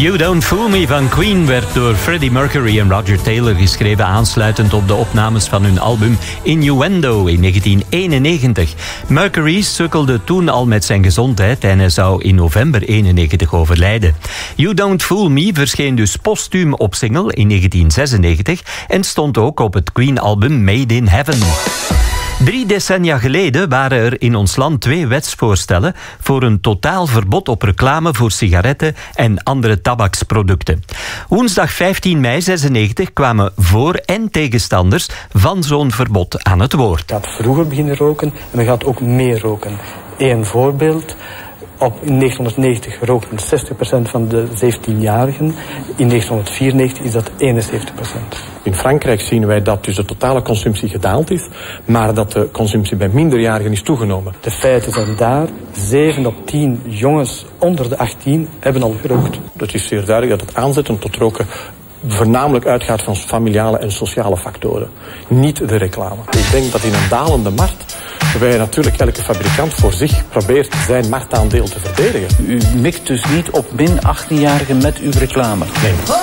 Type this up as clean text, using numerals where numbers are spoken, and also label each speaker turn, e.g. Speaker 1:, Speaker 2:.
Speaker 1: You Don't Fool Me van Queen werd door Freddie Mercury en Roger Taylor geschreven, aansluitend op de opnames van hun album Innuendo in 1991. Mercury sukkelde toen al met zijn gezondheid en hij zou in november 91 overlijden. You Don't Fool Me verscheen dus postuum op single in 1996 en stond ook op het Queen-album Made in Heaven. 3 decennia geleden waren er in ons land 2 wetsvoorstellen voor een totaal verbod op reclame voor sigaretten en andere tabaksproducten. Woensdag 15 mei 96 kwamen voor- en tegenstanders van zo'n verbod aan het woord.
Speaker 2: Je gaat vroeger beginnen roken en men gaat ook meer roken. Eén voorbeeld. In 1990 rookten 60% van de 17-jarigen. In 1994 is dat 71%.
Speaker 3: In Frankrijk zien wij dat dus de totale consumptie gedaald is, maar dat de consumptie bij minderjarigen is toegenomen.
Speaker 2: De feiten zijn daar. 7 op 10 jongens onder de 18 hebben al gerookt.
Speaker 3: Het is zeer duidelijk dat het aanzetten tot roken voornamelijk uitgaat van familiale en sociale factoren. Niet de reclame. Ik denk dat in een dalende markt, waarbij natuurlijk elke fabrikant voor zich probeert zijn marktaandeel te verdedigen.
Speaker 4: U mikt dus niet op min 18-jarigen met uw reclame?
Speaker 3: Nee.